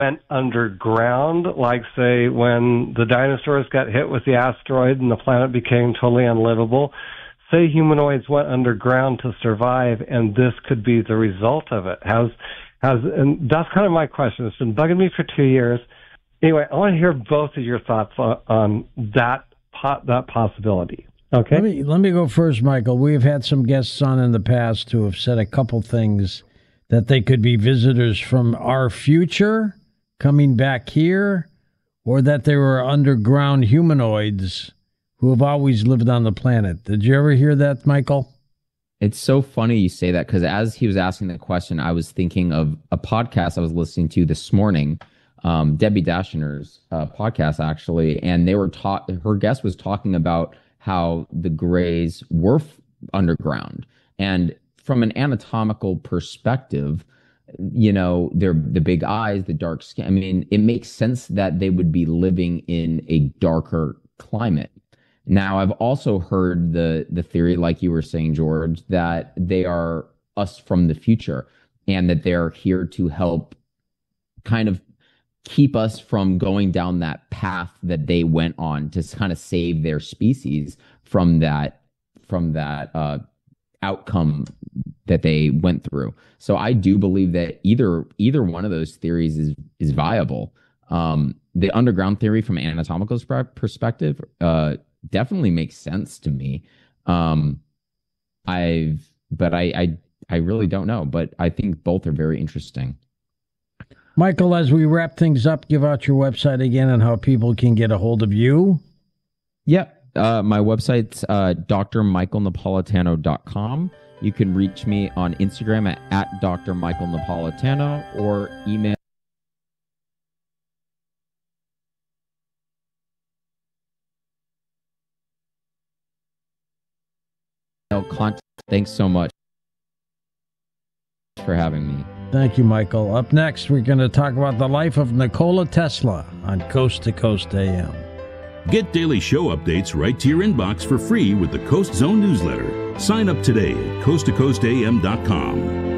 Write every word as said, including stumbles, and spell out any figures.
went underground, like, say, when the dinosaurs got hit with the asteroid and the planet became totally unlivable. Say humanoids went underground to survive, and this could be the result of it. How's, how's, and that's kind of my question. It's been bugging me for two years. Anyway, I want to hear both of your thoughts on, on that po- that possibility. Okay. Let me let me go first, Michael. We have had some guests on in the past who have said a couple things that they could be visitors from our future coming back here, or that they were underground humanoids who have always lived on the planet. Did you ever hear that, Michael? It's so funny you say that, because as he was asking the question, I was thinking of a podcast I was listening to this morning, um, Debbie Dashiner's uh, podcast, actually, and they were taught. Her guest was talking about how the Greys were f- underground, and from an anatomical perspective, you know, they're the big eyes, the dark skin. I mean, it makes sense that they would be living in a darker climate. Now, I've also heard the the theory, like you were saying, George, that they are us from the future, and that they're here to help kind of keep us from going down that path that they went on to kind of save their species from that from that uh, outcome that they went through. So I do believe that either either one of those theories is is viable. Um, the underground theory, from an anatomical perspective, uh, definitely makes sense to me. Um, I've, but I, I, I really don't know. But I think both are very interesting. Michael, as we wrap things up, give out your website again and how people can get a hold of you. Yep. Uh, my website's uh, D R Michael Napolitano dot com. You can reach me on Instagram at, at Doctor Michael Napolitano, or email. Contact. Thanks so much for having me. Thank you, Michael. Up next, we're going to talk about the life of Nikola Tesla on Coast to Coast A M. Get daily show updates right to your inbox for free with the Coast Zone newsletter. Sign up today at coast to coast a m dot com.